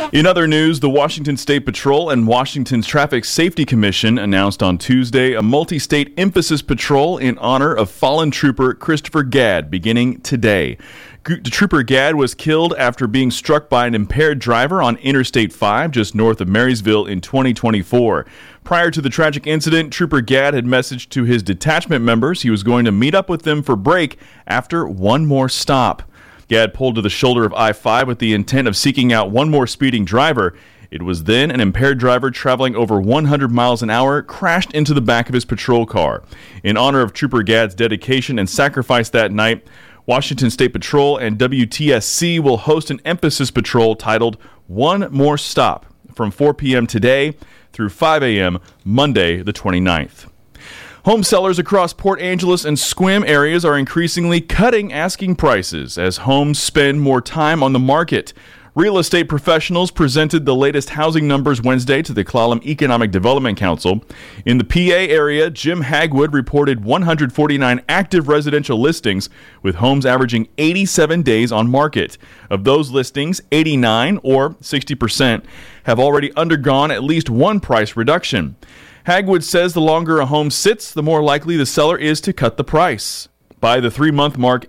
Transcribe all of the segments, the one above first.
In other news, the Washington State Patrol and Washington's Traffic Safety Commission announced on Tuesday a multi-state emphasis patrol in honor of fallen trooper Christopher Gadd beginning today. Trooper Gadd was killed after being struck by an impaired driver on Interstate 5 just north of Marysville in 2024. Prior to the tragic incident, Trooper Gadd had messaged to his detachment members he was going to meet up with them for break after one more stop. Gadd pulled to the shoulder of I-5 with the intent of seeking out one more speeding driver. It was then an impaired driver traveling over 100 miles an hour crashed into the back of his patrol car. In honor of Trooper Gadd's dedication and sacrifice that night, Washington State Patrol and WTSC will host an emphasis patrol titled One More Stop from 4 p.m. today through 5 a.m. Monday the 29th. Home sellers across Port Angeles and Sequim areas are increasingly cutting asking prices as homes spend more time on the market. Real estate professionals presented the latest housing numbers Wednesday to the Clallam Economic Development Council. In the PA area, Jim Hagwood reported 149 active residential listings, with homes averaging 87 days on market. Of those listings, 89, or 60%, have already undergone at least one price reduction. Hagwood says the longer a home sits, the more likely the seller is to cut the price. By the 3-month mark,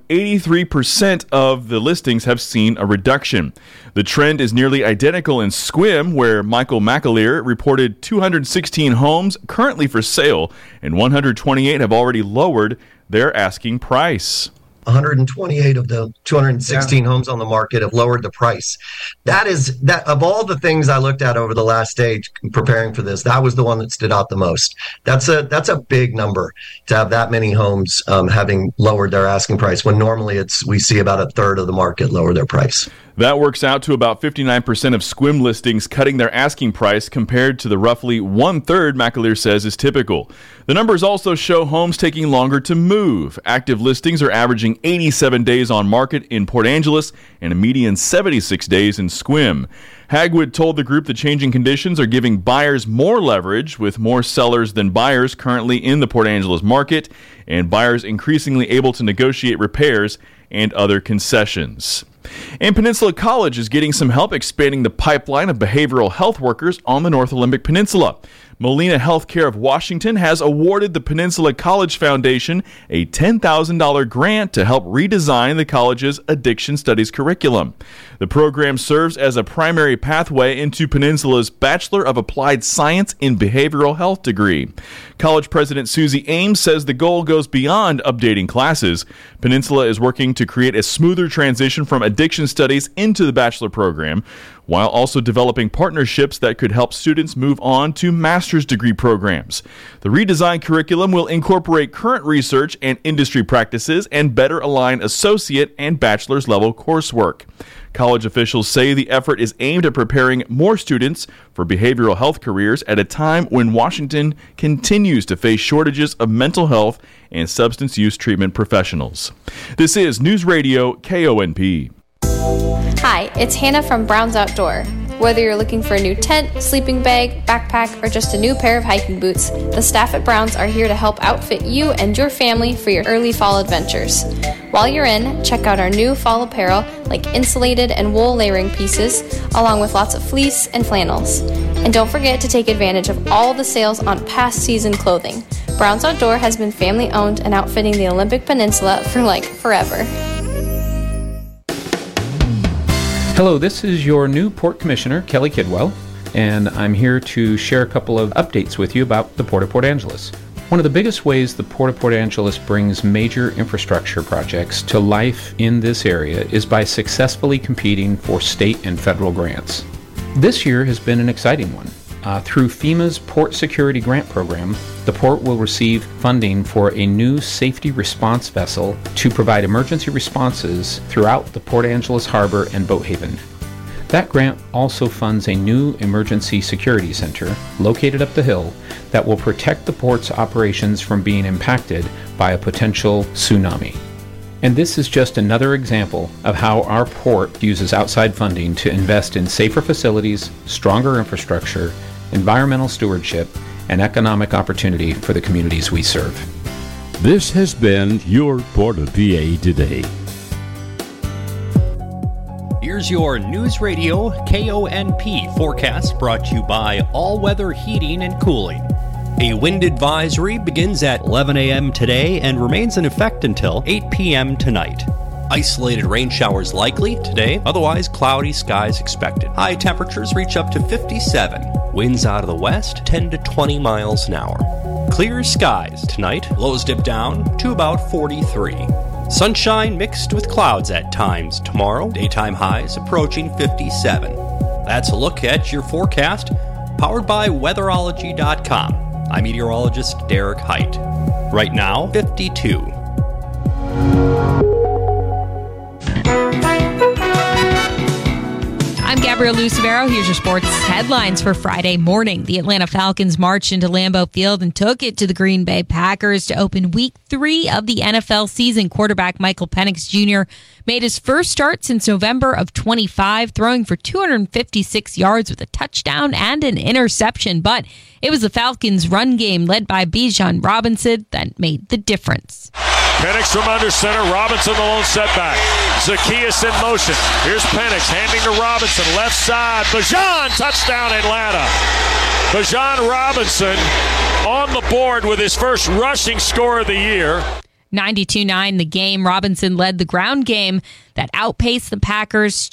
83% of the listings have seen a reduction. The trend is nearly identical in Sequim, where Michael McAleer reported 216 homes currently for sale, and 128 have already lowered their asking price. 128 of the 216 homes on the market have lowered the price. That of all the things I looked at over the last day preparing for this, that was the one that stood out the most. That's a big number to have that many homes having lowered their asking price, when normally we see about a third of the market lower their price. That works out to about 59% of Sequim listings cutting their asking price, compared to the roughly one-third McAleer says is typical. The numbers also show homes taking longer to move. Active listings are averaging 87 days on market in Port Angeles and a median 76 days in Sequim. Hagwood told the group the changing conditions are giving buyers more leverage, with more sellers than buyers currently in the Port Angeles market, and buyers increasingly able to negotiate repairs and other concessions. And Peninsula College is getting some help expanding the pipeline of behavioral health workers on the North Olympic Peninsula. Molina Healthcare of Washington has awarded the Peninsula College Foundation a $10,000 grant to help redesign the college's addiction studies curriculum. The program serves as a primary pathway into Peninsula's Bachelor of Applied Science in Behavioral Health degree. College President Susie Ames says the goal goes beyond updating classes. Peninsula is working to create a smoother transition from addiction studies into the bachelor program, while also developing partnerships that could help students move on to master's degree programs. The redesigned curriculum will incorporate current research and industry practices and better align associate and bachelor's level coursework. College officials say the effort is aimed at preparing more students for behavioral health careers at a time when Washington continues to face shortages of mental health and substance use treatment professionals. This is News Radio KONP. Hi, it's Hannah from Brown's Outdoor. Whether you're looking for a new tent, sleeping bag, backpack, or just a new pair of hiking boots, the staff at Brown's are here to help outfit you and your family for your early fall adventures. While you're in, check out our new fall apparel like insulated and wool layering pieces, along with lots of fleece and flannels. And don't forget to take advantage of all the sales on past season clothing. Brown's Outdoor has been family owned and outfitting the Olympic Peninsula for forever. Hello, this is your new Port Commissioner, Kelly Kidwell, and I'm here to share a couple of updates with you about the Port of Port Angeles. One of the biggest ways the Port of Port Angeles brings major infrastructure projects to life in this area is by successfully competing for state and federal grants. This year has been an exciting one. Through FEMA's Port Security Grant Program, the Port will receive funding for a new safety response vessel to provide emergency responses throughout the Port Angeles Harbor and Boat Haven. That grant also funds a new emergency security center located up the hill that will protect the port's operations from being impacted by a potential tsunami. And this is just another example of how our port uses outside funding to invest in safer facilities, stronger infrastructure, environmental stewardship, and economic opportunity for the communities we serve. This has been your Port of PA Today. Here's your News Radio KONP forecast brought to you by All Weather Heating and Cooling. A wind advisory begins at 11 a.m. today and remains in effect until 8 p.m. tonight. Isolated rain showers likely today, otherwise cloudy skies expected. High temperatures reach up to 57. Winds out of the west 10 to 20 miles an hour. Clear skies tonight, lows dip down to about 43. Sunshine mixed with clouds at times tomorrow, daytime highs approaching 57. That's a look at your forecast, powered by weatherology.com. I'm meteorologist Derek Height. Right now, 52. I'm Gabrielle Lucivero. Here's your sports headlines for Friday morning. The Atlanta Falcons marched into Lambeau Field and took it to the Green Bay Packers to open Week 3 of the NFL season. Quarterback Michael Penix Jr. made his first start since November of 25, throwing for 256 yards with a touchdown and an interception. But it was the Falcons' run game led by Bijan Robinson that made the difference. Penix from under center. Robinson the lone setback. Zacchaeus in motion. Here's Penix handing to Robinson. Left side. Bijan, touchdown Atlanta. Bijan Robinson on the board with his first rushing score of the year. 92-9 the game. Robinson led the ground game that outpaced the Packers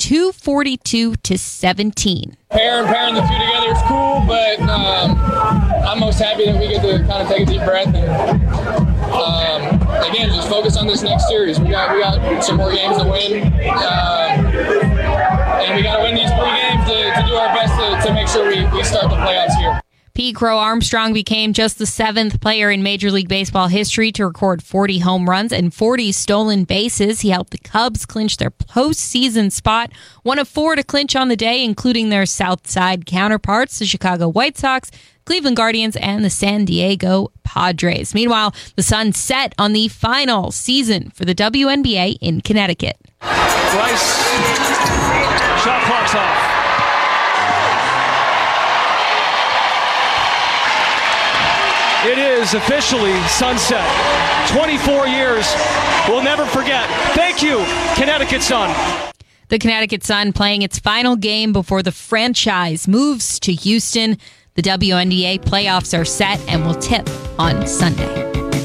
242-17. Pairing the two together is cool, but I'm most happy that we get to kind of take a deep breath and again just focus on this next series. We got some more games to win, and we got to win these 3 games to do our best to make sure we start the playoffs here. Pete Crow Armstrong became just the 7th player in Major League Baseball history to record 40 home runs and 40 stolen bases. He helped the Cubs clinch their postseason spot, one of 4 to clinch on the day, including their South Side counterparts, the Chicago White Sox, Cleveland Guardians, and the San Diego Padres. Meanwhile, the sun set on the final season for the WNBA in Connecticut. Rice, shot clock's off. It is officially sunset. 24 years. We'll never forget. Thank you, Connecticut Sun. The Connecticut Sun playing its final game before the franchise moves to Houston. The WNBA playoffs are set and will tip on Sunday.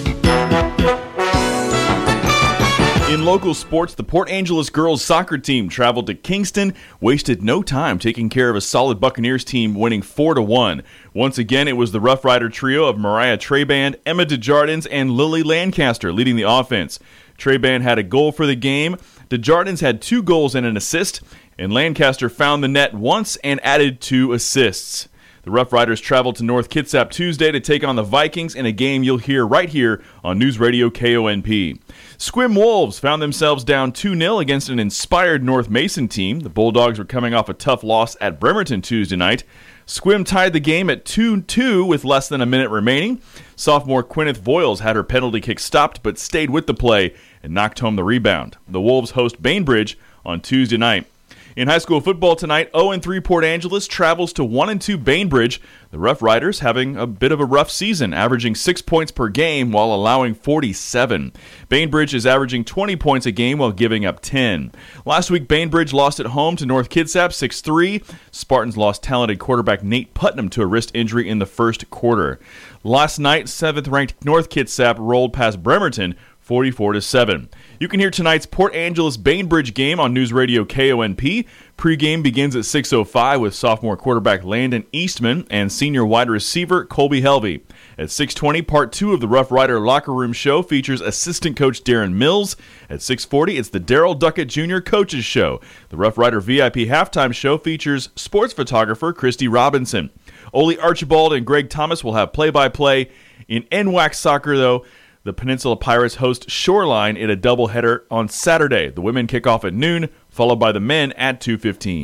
In local sports, the Port Angeles girls soccer team traveled to Kingston, wasted no time taking care of a solid Buccaneers team, winning 4-1. Once again, it was the Rough Rider trio of Mariah Traband, Emma Desjardins, and Lily Lancaster leading the offense. Traband had a goal for the game, Desjardins had 2 goals and an assist, and Lancaster found the net once and added 2 assists. The Rough Riders traveled to North Kitsap Tuesday to take on the Vikings in a game you'll hear right here on News Radio KONP. Sequim Wolves found themselves down 2-0 against an inspired North Mason team. The Bulldogs were coming off a tough loss at Bremerton Tuesday night. Sequim tied the game at 2-2 with less than a minute remaining. Sophomore Gwyneth Voiles had her penalty kick stopped but stayed with the play and knocked home the rebound. The Wolves host Bainbridge on Tuesday night. In high school football tonight, 0-3 Port Angeles travels to 1-2 Bainbridge. The Rough Riders having a bit of a rough season, averaging 6 points per game while allowing 47. Bainbridge is averaging 20 points a game while giving up 10. Last week, Bainbridge lost at home to North Kitsap 6-3. Spartans lost talented quarterback Nate Putnam to a wrist injury in the first quarter. Last night, 7th-ranked North Kitsap rolled past Bremerton 44-7. You can hear tonight's Port Angeles Bainbridge game on News Radio KONP. Pre-game begins at 6:05 with sophomore quarterback Landon Eastman and senior wide receiver Colby Helvey. At 6:20, part 2 of the Rough Rider Locker Room Show features assistant coach Darren Mills. At 6:40, it's the Darrell Duckett Jr. Coaches Show. The Rough Rider VIP Halftime Show features sports photographer Christy Robinson. Ole Archibald and Greg Thomas will have play-by-play. In NWAC soccer, though, the Peninsula Pirates host Shoreline in a doubleheader on Saturday. The women kick off at noon, followed by the men at 2:15.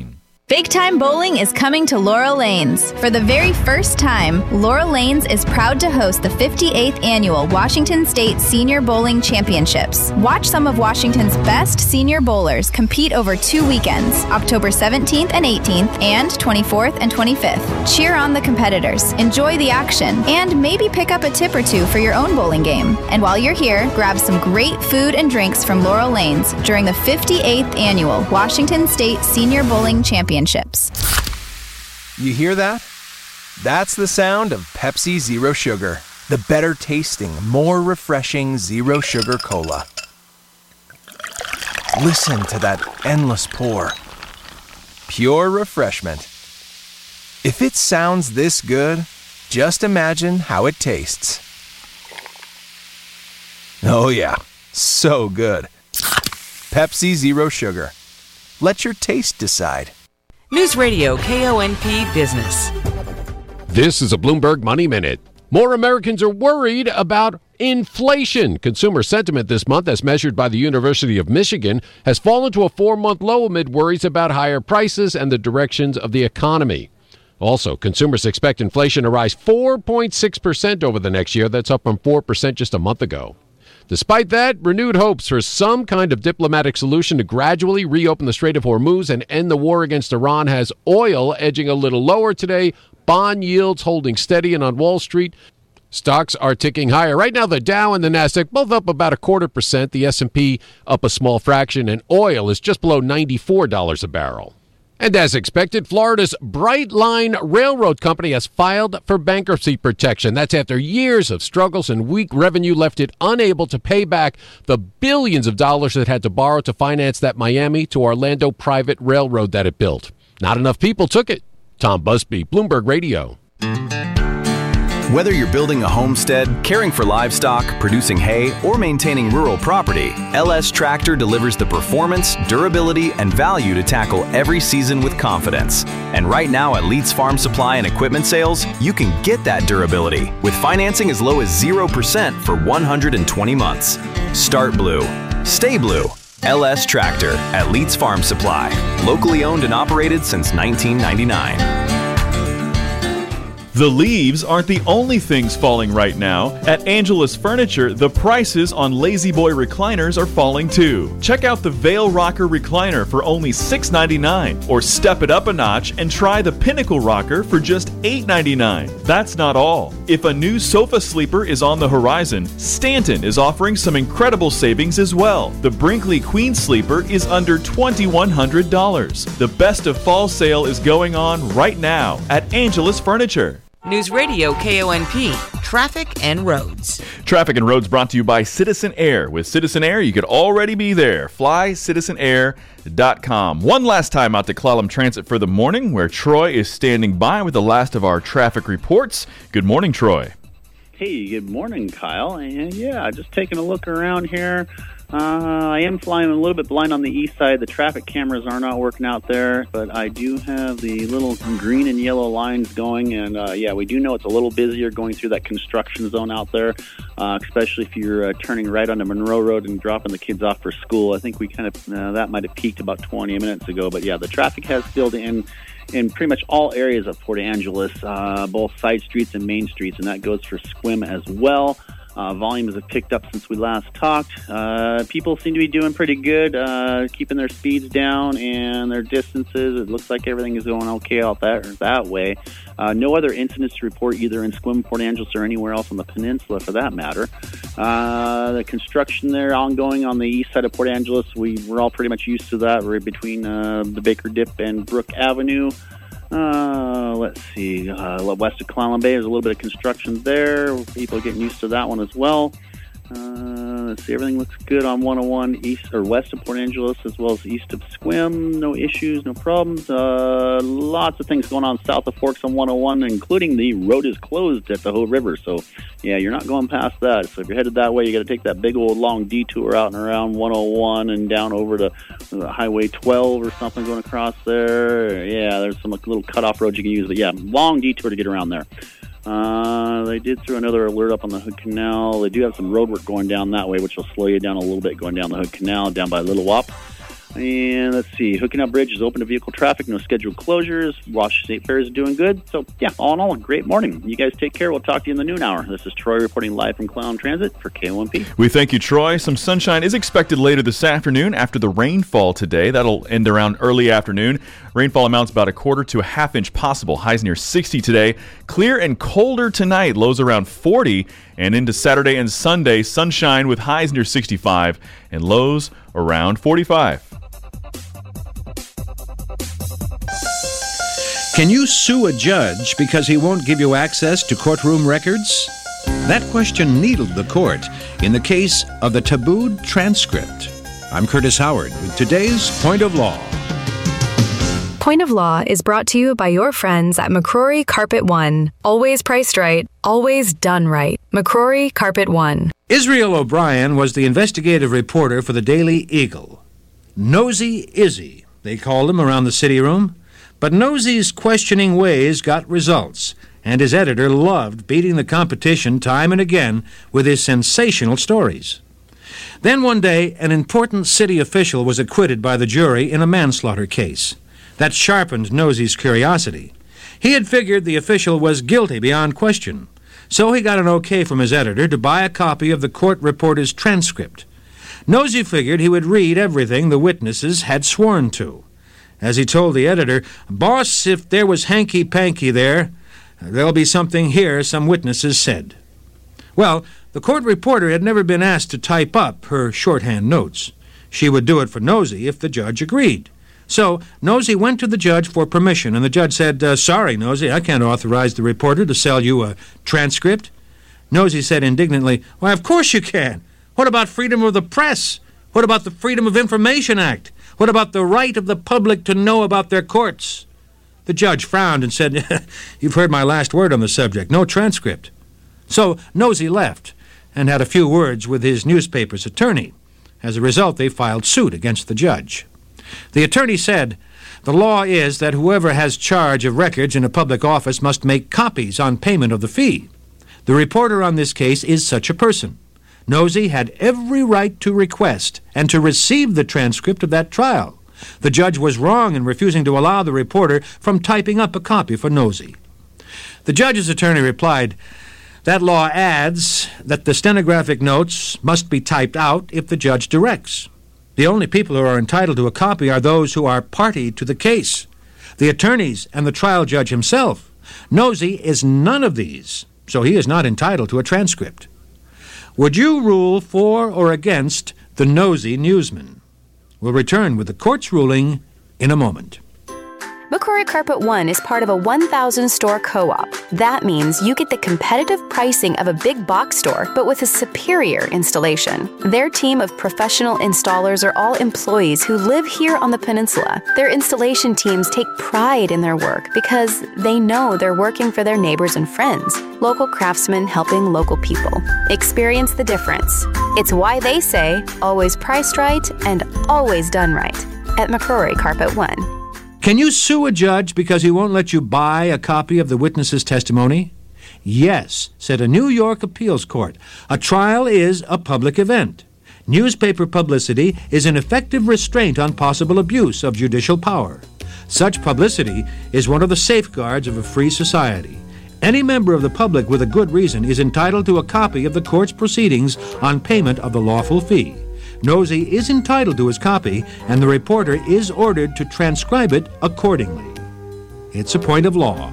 Big Time Bowling is coming to Laurel Lanes. For the very first time, Laurel Lanes is proud to host the 58th Annual Washington State Senior Bowling Championships. Watch some of Washington's best senior bowlers compete over 2 weekends, October 17th and 18th, and 24th and 25th. Cheer on the competitors, enjoy the action, and maybe pick up a tip or two for your own bowling game. And while you're here, grab some great food and drinks from Laurel Lanes during the 58th Annual Washington State Senior Bowling Championships. You hear that? That's the sound of Pepsi Zero Sugar, the better tasting, more refreshing zero sugar cola. Listen to that endless pour. Pure refreshment. If it sounds this good, just imagine how it tastes. Oh yeah, so good. Pepsi Zero Sugar. Let your taste decide. News Radio KONP Business. This is a Bloomberg Money Minute. More Americans are worried about inflation. Consumer sentiment this month, as measured by the University of Michigan, has fallen to a 4-month low amid worries about higher prices and the directions of the economy. Also, consumers expect inflation to rise 4.6% over the next year. That's up from 4% just a month ago. Despite that, renewed hopes for some kind of diplomatic solution to gradually reopen the Strait of Hormuz and end the war against Iran has oil edging a little lower today, bond yields holding steady, and on Wall Street, stocks are ticking higher. Right now, the Dow and the Nasdaq both up about 0.25%, the S&P up a small fraction, and oil is just below $94 a barrel. And as expected, Florida's Brightline Railroad Company has filed for bankruptcy protection. That's after years of struggles and weak revenue left it unable to pay back the billions of dollars it had to borrow to finance that Miami to Orlando private railroad that it built. Not enough people took it. Tom Busby, Bloomberg Radio. Whether you're building a homestead, caring for livestock, producing hay, or maintaining rural property, LS Tractor delivers the performance, durability, and value to tackle every season with confidence. And right now at Leeds Farm Supply and Equipment Sales, you can get that durability with financing as low as 0% for 120 months. Start blue. Stay blue. LS Tractor at Leeds Farm Supply. Locally owned and operated since 1999. The leaves aren't the only things falling right now. At Angelus Furniture, the prices on Lazy Boy recliners are falling too. Check out the Veil Rocker recliner for only $6.99, or step it up a notch and try the Pinnacle Rocker for just $8.99. That's not all. If a new sofa sleeper is on the horizon, Stanton is offering some incredible savings as well. The Brinkley Queen Sleeper is under $2,100. The best of fall sale is going on right now at Angelus Furniture. News Radio KONP, Traffic and Roads. Traffic and Roads brought to you by Citizen Air. With Citizen Air, you could already be there. Fly citizenair.com. One last time out to Clallam Transit for the morning, where Troy is standing by with the last of our traffic reports. Good morning, Troy. Hey, good morning, Kyle. And yeah, just taking a look around here. I am flying a little bit blind on the east side. The traffic cameras are not working out there, but I do have the little green and yellow lines going, and yeah, we do know it's a little busier going through that construction zone out there, especially if you're turning right onto Monroe Road and dropping the kids off for school. I think we kind of, that might have peaked about 20 minutes ago, but yeah, the traffic has filled in pretty much all areas of Port Angeles, both side streets and main streets, and that goes for Sequim as well. Volumes have picked up since we last talked. People seem to be doing pretty good, keeping their speeds down and their distances. It looks like everything is going okay out that way. No other incidents to report either in Sequim, Port Angeles, or anywhere else on the peninsula for that matter. The construction there ongoing on the east side of Port Angeles, we're all pretty much used to that. We're between the Baker Dip and Brook Avenue. Let's see, west of Clallam Bay, there's a little bit of construction there. People are getting used to that one as well. Let's see, everything looks good on 101 east or west of Port Angeles, as well as east of Sequim. No issues, no problems. Lots of things going on south of Forks on 101, including the road is closed at the Hoh River. So, yeah, you're not going past that. So if you're headed that way, you got to take that big old long detour out and around 101 and down over to Highway 12 or something going across there. Yeah, there's some little cutoff roads you can use, but yeah, long detour to get around there. They did throw another alert up on the Hood Canal. They do have some road work going down that way, which will slow you down a little bit going down the Hood Canal, down by Little Wop. And let's see, Hooking Up Bridge is open to vehicle traffic, no scheduled closures. Washington State Fair is doing good. So, yeah, all in all, a great morning. You guys take care. We'll talk to you in the noon hour. This is Troy reporting live from Clallam Transit for KOMP. We thank you, Troy. Some sunshine is expected later this afternoon after the rainfall today. That'll end around early afternoon. Rainfall amounts about a quarter to a half inch possible. Highs near 60 today. Clear and colder tonight. Lows around 40. And into Saturday and Sunday, sunshine with highs near 65 and lows around 45. Can you sue a judge because he won't give you access to courtroom records? That question needled the court in the case of the tabooed transcript. I'm Curtis Howard with today's Point of Law. Point of Law is brought to you by your friends at McCrory Carpet One. Always priced right, always done right. McCrory Carpet One. Israel O'Brien was the investigative reporter for the Daily Eagle. Nosy Izzy, they called him around the city room. But Nosy's questioning ways got results, and his editor loved beating the competition time and again with his sensational stories. Then one day, an important city official was acquitted by the jury in a manslaughter case. That sharpened Nosy's curiosity. He had figured the official was guilty beyond question, so he got an okay from his editor to buy a copy of the court reporter's transcript. Nosy figured he would read everything the witnesses had sworn to. As he told the editor, "Boss, if there was hanky-panky there, there'll be something here some witnesses said." Well, the court reporter had never been asked to type up her shorthand notes. She would do it for Nosy if the judge agreed. So Nosy went to the judge for permission, and the judge said, "Sorry, Nosy, I can't authorize the reporter to sell you a transcript." Nosy said indignantly, "Why, of course you can. What about freedom of the press? What about the Freedom of Information Act? What about the right of the public to know about their courts?" The judge frowned and said, "You've heard my last word on the subject. No transcript." So Nosy left and had a few words with his newspaper's attorney. As a result, they filed suit against the judge. The attorney said, "The law is that whoever has charge of records in a public office must make copies on payment of the fee. The reporter on this case is such a person. Nosy had every right to request and to receive the transcript of that trial. The judge was wrong in refusing to allow the reporter from typing up a copy for Nosy." The judge's attorney replied, "That law adds that the stenographic notes must be typed out if the judge directs. The only people who are entitled to a copy are those who are party to the case, the attorneys and the trial judge himself. Nosy is none of these, so he is not entitled to a transcript." Would you rule for or against the nosy newsman? We'll return with the court's ruling in a moment. McCrory Carpet One is part of a 1,000-store co-op. That means you get the competitive pricing of a big box store, but with a superior installation. Their team of professional installers are all employees who live here on the peninsula. Their installation teams take pride in their work because they know they're working for their neighbors and friends. Local craftsmen helping local people. Experience the difference. It's why they say, always priced right and always done right at McCrory Carpet One. Can you sue a judge because he won't let you buy a copy of the witness's testimony? Yes, said a New York appeals court. A trial is a public event. Newspaper publicity is an effective restraint on possible abuse of judicial power. Such publicity is one of the safeguards of a free society. Any member of the public with a good reason is entitled to a copy of the court's proceedings on payment of the lawful fee. Nosy is entitled to his copy, and the reporter is ordered to transcribe it accordingly. It's a point of law.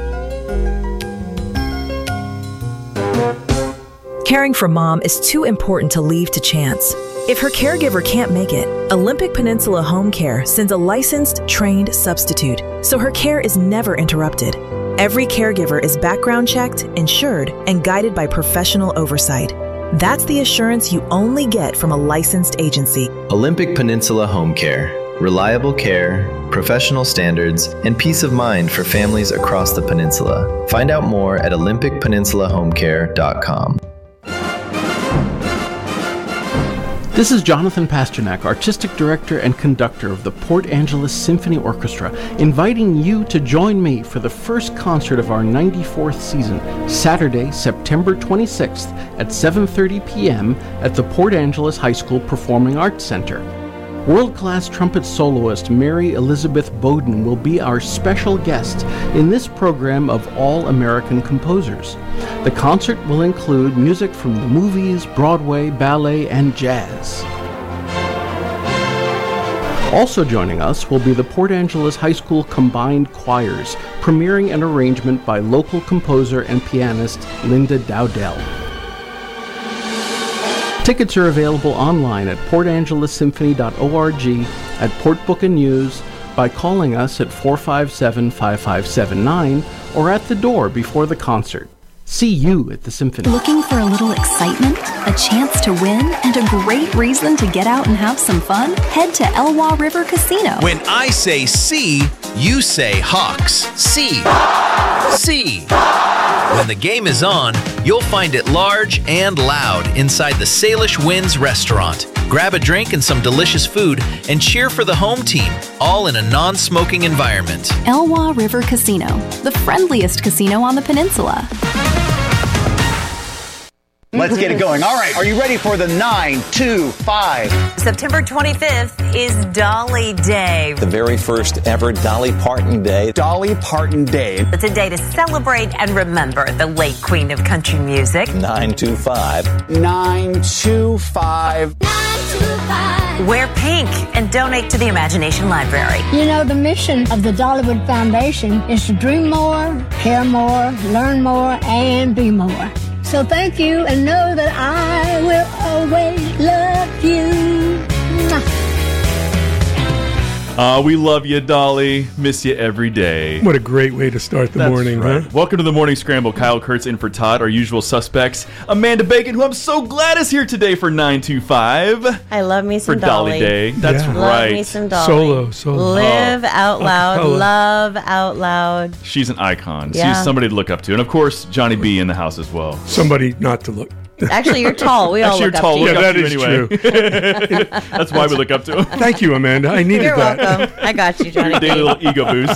Caring for Mom is too important to leave to chance. If her caregiver can't make it, Olympic Peninsula Home Care sends a licensed, trained substitute, so her care is never interrupted. Every caregiver is background checked, insured, and guided by professional oversight. That's the assurance you only get from a licensed agency. Olympic Peninsula Home Care. Reliable care, professional standards, and peace of mind for families across the peninsula. Find out more at olympicpeninsulahomecare.com. This is Jonathan Pasternak, Artistic Director and Conductor of the Port Angeles Symphony Orchestra, inviting you to join me for the first concert of our 94th season, Saturday, September 26th at 7:30 p.m. at the Port Angeles High School Performing Arts Center. World-class trumpet soloist Mary Elizabeth Bowden will be our special guest in this program of all-American composers. The concert will include music from the movies, Broadway, ballet, and jazz. Also joining us will be the Port Angeles High School Combined Choirs, premiering an arrangement by local composer and pianist Linda Dowdell. Tickets are available online at portangelessymphony.org, at Port Book and News, by calling us at 457-5579, or at the door before the concert. See you at the Symphony. Looking for a little excitement, a chance to win, and a great reason to get out and have some fun? Head to Elwha River Casino. When I say see, you say Hawks. See. See. When the game is on, you'll find it large and loud inside the Salish Winds restaurant. Grab a drink and some delicious food and cheer for the home team, all in a non-smoking environment. Elwha River Casino, the friendliest casino on the peninsula. Let's get it going. All right, are you ready for the 925? September 25th is Dolly Day. The very first ever Dolly Parton Day. Dolly Parton Day. It's a day to celebrate and remember the late queen of country music. 925. 925. 925. Wear pink and donate to the Imagination Library. You know, the mission of the Dollywood Foundation is to dream more, care more, learn more, and be more. So thank you, and know that I will always love you. We love you, Dolly. Miss you every day. What a great way to start the morning, right. huh? Welcome to the Morning Scramble. Kyle Kurtz in for Todd, our usual suspects. Amanda Bacon, who I'm so glad is here today for 925. I love me some for Dolly Day. That's right. Love me some Dolly. Solo. Live out loud. Love out loud. She's an icon. Yeah. She's somebody to look up to. And of course, Johnny B in the house as well. Somebody not to look. Actually, you're tall. We all look up to you. Yeah, that is anyway. True. That's why we look up to him. Thank you, Amanda. I needed You're that. welcome. I got you, Johnny. Daily little ego boost.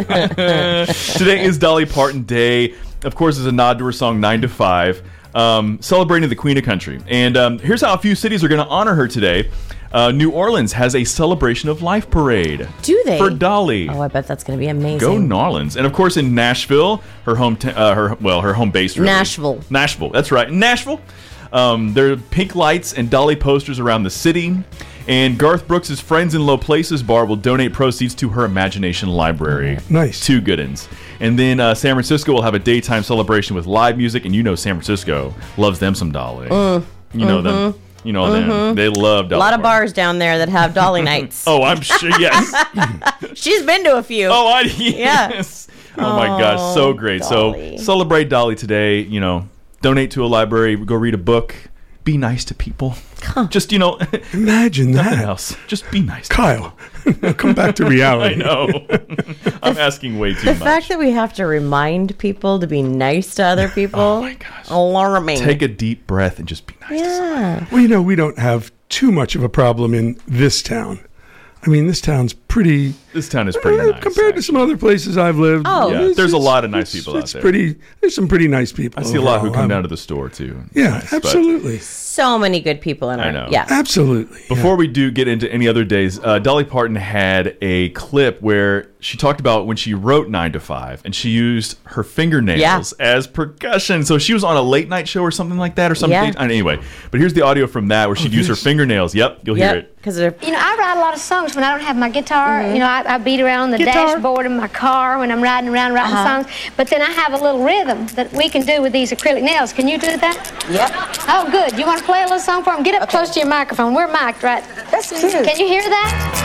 Today is Dolly Parton Day. Of course, it's a nod to her song 9 to 5, celebrating the Queen of Country. And here's how a few cities are going to honor her today. New Orleans has a Celebration of Life parade. Do they? For Dolly. Oh, I bet that's going to be amazing. Go Norlands. And of course in Nashville, her home base really. Nashville. That's right. Nashville. There are pink lights and Dolly posters around the city. And Garth Brooks' Friends in Low Places bar will donate proceeds to her Imagination Library. Nice. 2 good uns. And then San Francisco will have a daytime celebration with live music. And you know San Francisco loves them some Dolly. You know them. You know them. They love Dolly. A lot of bars down there that have Dolly nights. Oh, I'm sure. Yes. She's been to a few. Oh, yes. Oh my gosh, so great. Dolly. So celebrate Dolly today. You know, donate to a library, go read a book, be nice to people. Just, imagine that. Nothing else. Just be nice. Kyle, come back to reality. I know. I'm asking way too much. The fact that we have to remind people to be nice to other people. Oh my gosh. Alarming. Take a deep breath and just be nice to somebody. Well, we don't have too much of a problem in this town. I mean, this town is pretty nice. Compared to some other places I've lived. Oh. Yeah, there's a lot of nice people out there. There's some pretty nice people. I see a lot who come down to the store, too. Yeah, nice, absolutely. So many good people in our... I know. Yeah. Absolutely. Before we do get into any other days, Dolly Parton had a clip where she talked about when she wrote 9 to 5, and she used her fingernails as percussion. So she was on a late night show or something like that, or something. Yeah. Anyway, but here's the audio from that where she'd use her fingernails. Yep, you'll hear it. I write a lot of songs when I don't have my guitar. I beat around on the dashboard of my car when I'm riding around writing songs. But then I have a little rhythm that we can do with these acrylic nails. Can you do that? Yep. Oh, good. You want to play a little song for them? Get up close to your microphone. We're mic'd, right? That's cute. Can you hear that?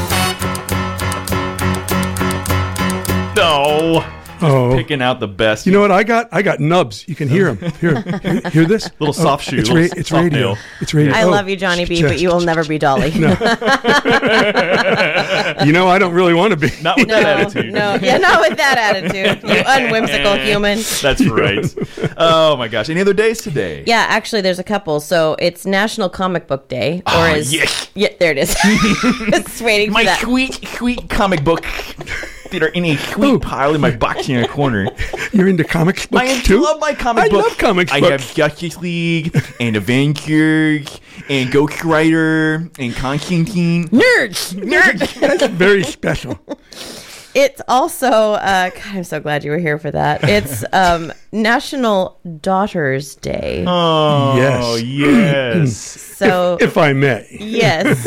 No. Picking out the best. You know what? I got nubs. You can hear them. Hear this? Little soft shoe. It's soft radio. nail. It's radio. I love you, Johnny B, but you will never be Dolly. No. I don't really want to be. Not with that attitude. No, not with that attitude. You unwhimsical human. That's right. Oh my gosh. Any other days today? Yeah, actually, there's a couple. So it's National Comic Book Day, yeah, there it is. Just waiting for that. My sweet comic book. That are in a sweet pile in my box in a corner. You're into comic books I too? love my comic book. I love comic books. I have Justice League and Avengers and Ghost Rider and Constantine. Nerds. That's very special. It's also, God, I'm so glad you were here for that. It's National Daughters Day. Oh, yes. So, if I may. Yes.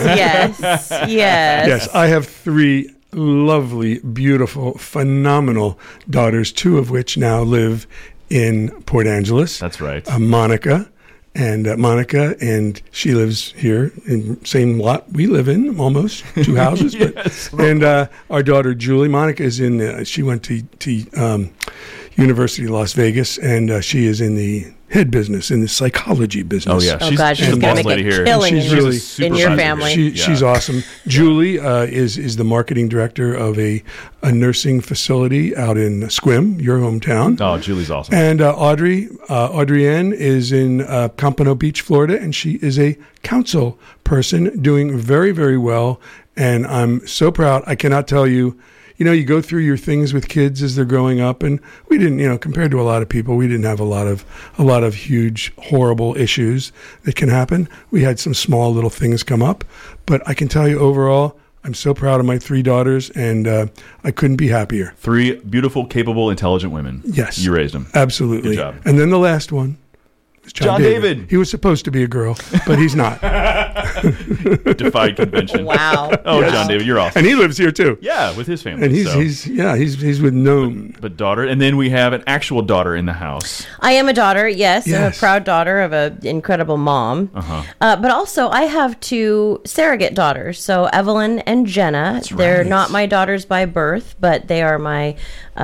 Yes, I have 3 lovely, beautiful, phenomenal daughters, 2 of which now live in Port Angeles. That's right. Monica, and she lives here in the same lot we live in, almost 2 houses. Yes. And our daughter Julie, Monica is in. She went to University of Las Vegas, and she is in the head business, in the psychology business. Oh yeah, she's going to make a killing in your family. She's awesome. Julie is the marketing director of a nursing facility out in Sequim, your hometown. Oh, Julie's awesome. And Audrey-Ann is in Pompano Beach, Florida, and she is a council person doing very, very well. And I'm so proud. I cannot tell you. You go through your things with kids as they're growing up, and we didn't, compared to a lot of people, we didn't have a lot of huge, horrible issues that can happen. We had some small little things come up, but I can tell you overall, I'm so proud of my 3 daughters, and I couldn't be happier. 3 beautiful, capable, intelligent women. Yes. You raised them. Absolutely. Good job. And then the last one. John David. He was supposed to be a girl, but he's not. Defied convention. Wow. Oh, yes. John David, you're awesome. And he lives here too. Yeah, with his family. And he's with Gnome. But daughter, and then we have an actual daughter in the house. I am a daughter. Yes. I'm a proud daughter of an incredible mom. But also, I have 2 surrogate daughters. So Evelyn and Jenna. That's right. They're not my daughters by birth, but they are my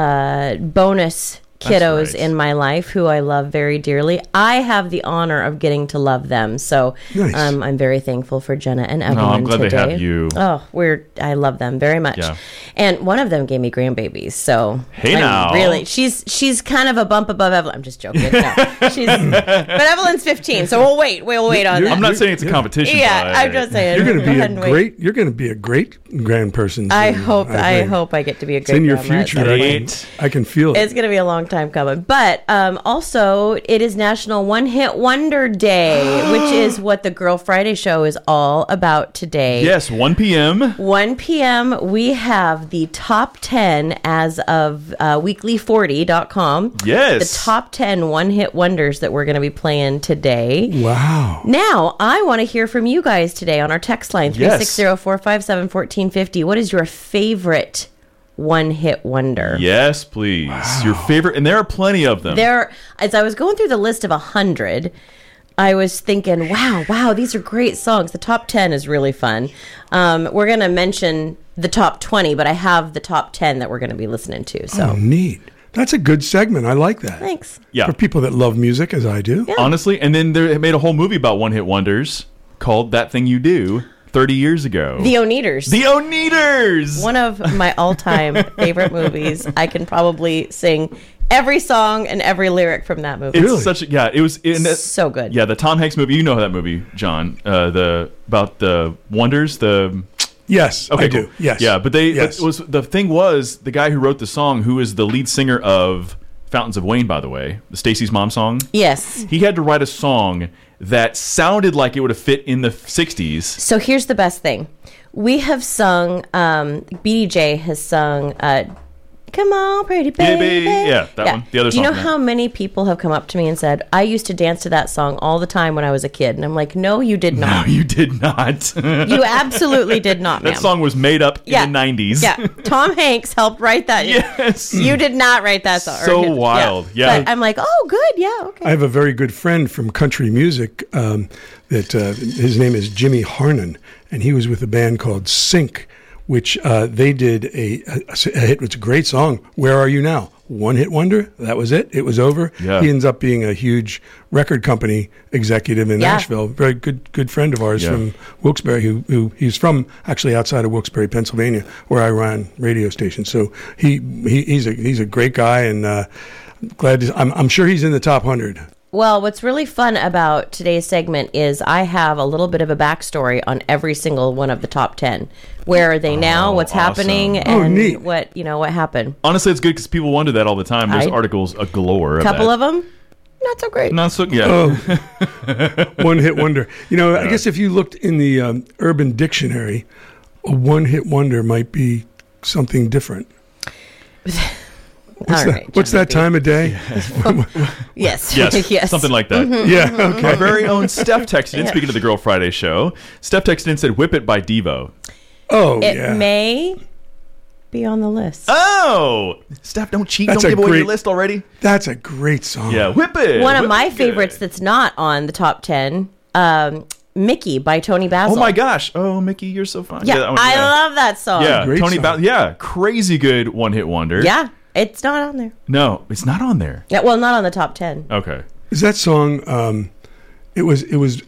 bonus kiddos in my life who I love very dearly. I have the honor of getting to love them. So nice. I'm very thankful for Jenna and Evelyn I'm glad today. they have you. Oh, I love them very much. Yeah. And one of them gave me grandbabies. So hey now. Really, she's kind of a bump above Evelyn. I'm just joking. No, but Evelyn's 15, so we'll wait on that. I'm not saying it's a competition. Yeah, I'm just saying. You're going to be a great grandperson. I hope I get to be a great. It's in your grandma. future. I can feel it. It's going to be a long time coming. But also, it is National One Hit Wonder Day, which is what the Girl Friday show is all about today. Yes, 1 p.m. 1 p.m. We have the top 10 as of weekly40.com. Yes. The top 10 one-hit wonders that we're going to be playing today. Wow. Now, I want to hear from you guys today on our text line, 360-457-1450. What is your favorite one-hit wonder? Yes, please. Wow. Your favorite, and there are plenty of them. As I was going through the list of 100, I was thinking, wow, these are great songs. The top 10 is really fun. We're going to mention the top 20, but I have the top 10 that we're going to be listening to. So neat. That's a good segment. I like that. Thanks. Yeah. For people that love music, as I do. Yeah. Honestly, and then they made a whole movie about one-hit wonders called That Thing You Do 30 years ago. The Oneaters. The Oneaters! One of my all-time favorite movies. I can probably sing every song and every lyric from that movie. It's really? it was so good. Yeah, the Tom Hanks movie. You know that movie, John. About the wonders. Yes, okay, I cool. do. Yes. Yeah, but the thing was the guy who wrote the song, who is the lead singer of Fountains of Wayne, by the way, the Stacey's Mom song. Yes. He had to write a song that sounded like it would have fit in the 60s. So here's the best thing. We have sung, BDJ has sung, Come On, Pretty Baby. Yeah, that one. The other song. Do you know how many people have come up to me and said, I used to dance to that song all the time when I was a kid? And I'm like, no, you did not. No, you did not. You absolutely did not, ma'am. That song was made up in the 90s. Yeah, Tom Hanks helped write that. Yes. You did not write that song. So wild. Yeah. But I'm like, oh, good. Yeah, okay. I have a very good friend from country music his name is Jimmy Harnon, and he was with a band called Sync, which they did a hit. It's a great song. Where Are You Now? One hit wonder. That was it. It was over. Yeah. He ends up being a huge record company executive in Nashville. Very good friend of ours from Wilkes-Barre. Who he's from actually outside of Wilkes-Barre, Pennsylvania, where I ran radio stations. So he's a great guy, and I'm sure he's in the top 100. Well, what's really fun about today's segment is I have a little bit of a backstory on every single one of the top 10. Where are they now? What's happening? And what happened? Honestly, it's good because people wonder that all the time. There's articles galore. A couple of them? not so great. Not so, yeah. Oh, one-hit wonder. You know, I guess if you looked in the Urban Dictionary, a one-hit wonder might be something different. What's that time of day? Yes. Yes. Something like that. Mm-hmm. Yeah, okay. Our very own Steph texted in, speaking of the Girl Friday show. Steph texted in and said, Whip It by Devo. Oh, It may be on the list. Oh! Steph, don't cheat. Don't give away your list already. That's a great song. Yeah, Whip It. One of Whip my it. favorites that's not on the top 10, Mickey by Tony Basil. Oh my gosh. Oh, Mickey, you're so fun. Yeah, that one, I love that song. Yeah, Great Tony song. Basil. Yeah, crazy good one-hit wonder. Yeah, it's not on there. No, it's not on there. Yeah, well, not on the top 10. Okay. Is that song? It was